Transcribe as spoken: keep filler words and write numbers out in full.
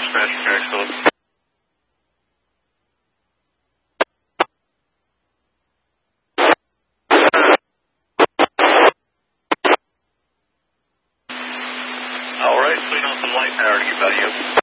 dispatch, excellent. All right, so we know some light power to get by you.